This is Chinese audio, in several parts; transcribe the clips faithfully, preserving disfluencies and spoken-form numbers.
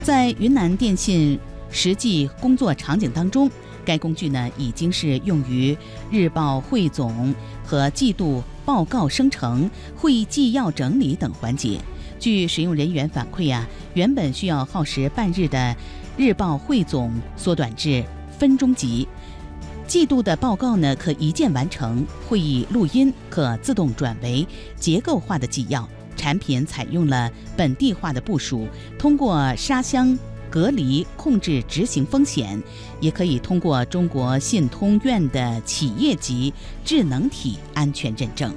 在云南电信实际工作场景当中，该工具呢已经是用于日报汇总和季度报告生成、会议纪要整理等环节。据使用人员反馈呀、啊，原本需要耗时半日的日报汇总缩短至分钟级，季度的报告呢可一键完成，会议录音可自动转为结构化的纪要。产品采用了本地化的部署，通过沙箱隔离控制执行风险，也可以通过中国信通院的企业级智能体安全认证。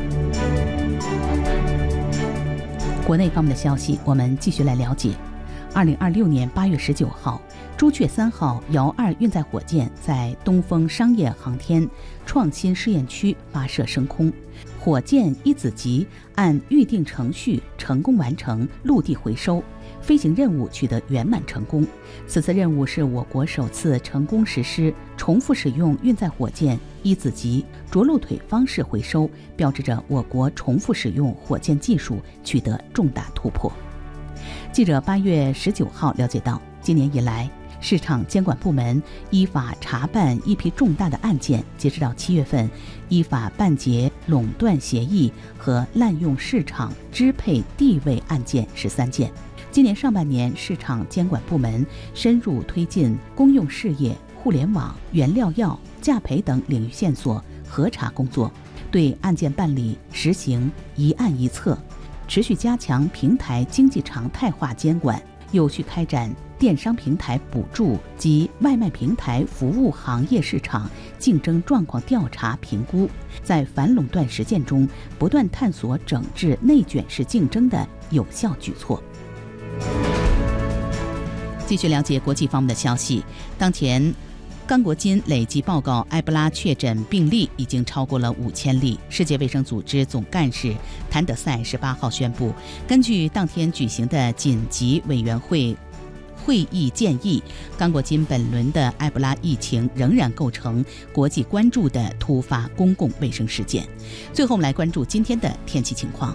国内方面的消息，我们继续来了解。二零二六年八月十九号，朱雀三号遥二运载火箭在东风商业航天创新试验区发射升空，火箭一子级按预定程序成功完成陆地回收，飞行任务取得圆满成功。此次任务是我国首次成功实施重复使用运载火箭一子级着陆腿方式回收，标志着我国重复使用火箭技术取得重大突破。记者八月十九号了解到，今年以来，市场监管部门依法查办一批重大的案件，截止到七月份，依法办结垄断协议和滥用市场支配地位案件十三件。今年上半年，市场监管部门深入推进公用事业、互联网、原料药、价赔等领域线索核查工作，对案件办理实行一案一策，持续加强平台经济常态化监管，有序开展电商平台补助及外卖平台服务行业市场竞争状况调查评估，在反垄断实践中不断探索整治内卷式竞争的有效举措。继续了解国际方面的消息，当前刚果金累计报告埃博拉确诊病例已经超过了五千例。世界卫生组织总干事谭德赛十八号宣布，根据当天举行的紧急委员会会议建议，刚果金本轮的埃博拉疫情仍然构成国际关注的突发公共卫生事件。最后，我们来关注今天的天气情况。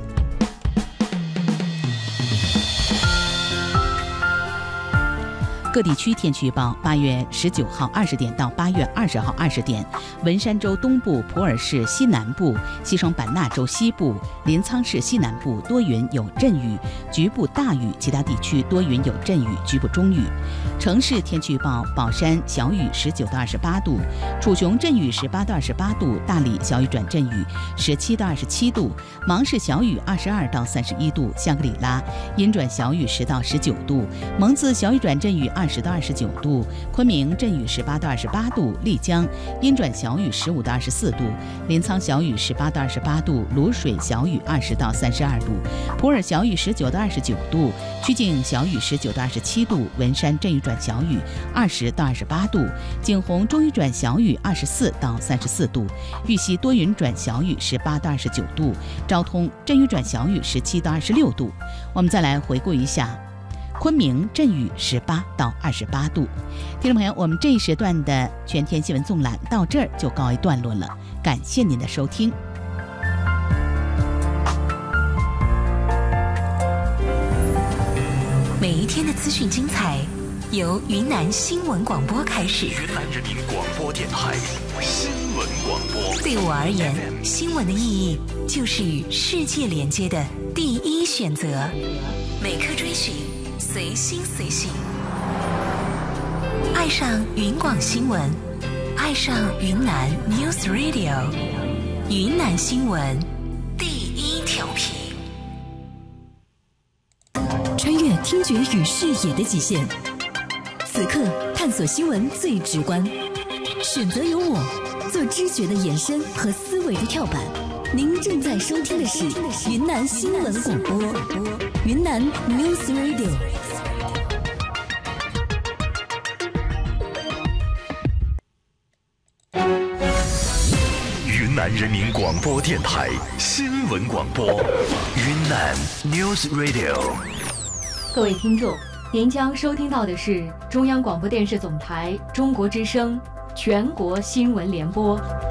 各地区天气预报：八月十九号二十点到八月二十号二十点，文山州东部、普洱市西南部、西双版纳州西部、临沧市西南部多云有阵雨，局部大雨；其他地区多云有阵雨，局部中雨。城市天气预报：宝山小雨十九到二十八度，楚雄阵雨十八到二十八度，大理小雨转阵雨十七到二十七度，芒市小雨二十二到三十一度，香格里拉阴转小雨十到十九度，蒙自小雨转阵雨二十到二十九度，昆明阵雨十八到二十八度，丽江阴转小雨十五到二十四度，临沧小雨十八到二十八度，卤水小雨二十到三十二度，普洱小雨十九到二十九度，曲靖小雨十九到二十七度，文山阵雨转小雨二十到二十八度，景洪中雨转小雨二十四到三十四度，玉溪多云转小雨十八到二十九度，昭通阵雨转小雨十七到二十六度。我们再来回顾一下。昆明阵雨十八到二十八度。听众朋友，我们这一时段的全天新闻纵览到这儿就告一段落了，感谢您的收听。 每一天的资讯精彩，由云南新闻广播开始。 云南人民广播电台新闻广播。 对我而言，新闻的意义就是与世界连接的第一选择。每刻追寻，随心随行，爱上云广新闻，爱上云南 News Radio， 云南新闻第一调频。 穿越听觉与视野的极限，此刻探索新闻最直观，选择由我做知觉的延伸和思维的跳板。您正在收听的是云南新闻广播，云南 News Radio。 云南人民广播电台新闻广播，云南 News Radio。 各位听众，您将收听到的是中央广播电视总台中国之声全国新闻联播。